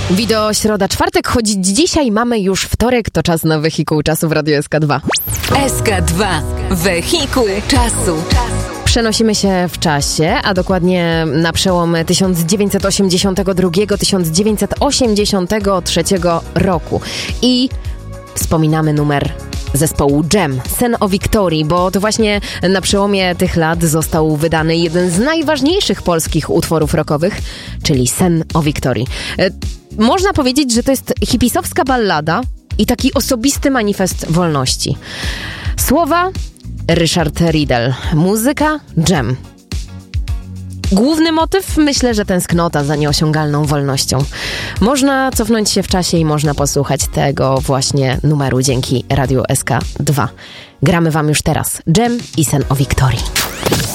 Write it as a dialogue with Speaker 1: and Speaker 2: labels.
Speaker 1: Wideo środa, czwartek, choć dzisiaj mamy już wtorek, to czas na Wehikuł Czasu w Radio SK2.
Speaker 2: SK2. Wehikuł Czasu.
Speaker 1: Przenosimy się w czasie, a dokładnie na przełom 1982-1983 roku. I wspominamy numer zespołu Dżem, Sen o Wiktorii, bo to właśnie na przełomie tych lat został wydany jeden z najważniejszych polskich utworów rockowych, czyli Sen o Wiktorii. Można powiedzieć, że to jest hipisowska ballada i taki osobisty manifest wolności. Słowa Ryszard Riedel, muzyka Dżem. Główny motyw? Myślę, że tęsknota za nieosiągalną wolnością. Można cofnąć się w czasie i można posłuchać tego właśnie numeru dzięki Radiu SK2. Gramy wam już teraz Dżem i Sen o Wiktorii.